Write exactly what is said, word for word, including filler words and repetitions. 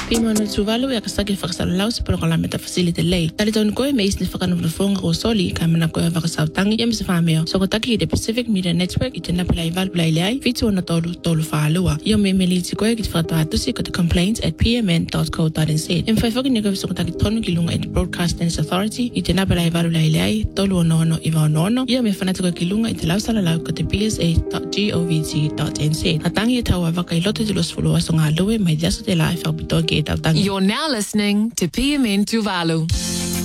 Pimano Tuvalu ya kasagi whakasalalau sa programa meta facility lei. Tali taon koe me isni whakanumrufonga o soli ka mana koe whakasautangi ya misa whameo. So kotaki i the Pacific Media Network i te napilai valpilai leai, fitu ona tolu tolu whaalua. Ia me me liti koe ki te whakatuatusi ko te complaints at p m n dot co dot n z. Im whaifoki ni koe so kotaki tonu ki lunga i te Broadcasters Authority i te napilai valpilai leai, tolu ono ono i wa ono ono. Ia me whanatu koe ki lunga i te lausalalau ko te b s a dot govt dot n z. Hatangi e tau a waka i lote te los fulua so ngā lue mai diaso te lai whakapitoa ki e tau tangi. You're now listening to P M N Tuvalu.